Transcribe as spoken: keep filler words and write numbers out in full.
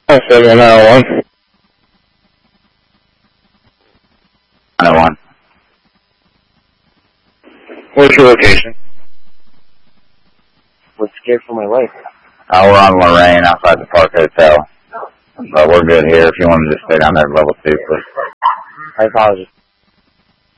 seven nine one. nine one. What's your location? We're scared for my life. Uh, we're on Lorraine outside the Park Hotel. But we're good here if you want to just stay down there at level two, please. I apologize.